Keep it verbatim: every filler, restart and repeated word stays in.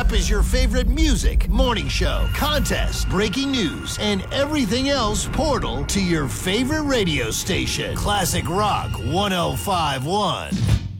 app is your favorite music, morning show, contest, breaking news, and everything else portal to your favorite radio station. Classic Rock one oh five point one.